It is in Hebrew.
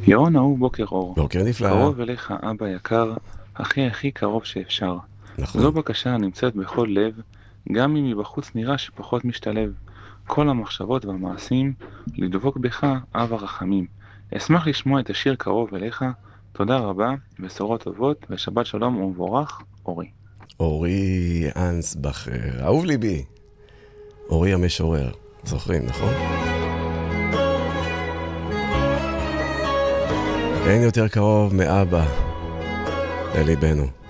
ירון אהוב בוקר אור, בוקר נפלא. קרוב אליך אבא יקר, הכי הכי קרוב שאפשר. נכון. זו בקשה הנמצאת בכל לב, גם אם מבחוץ נראה שפחות משתלב. כל המחשבות והמעשים, לדבוק בך אב הרחמים. אשמח לשמוע את השיר קרוב אליך, תודה רבה, בשורות טובות, ושבת שלום ומבורך, אורי. אורי אנסבכר, אהוב ליבי. אורי המשורר, זוכרים, נכון? אין יותר קרוב מאבא לליבנו.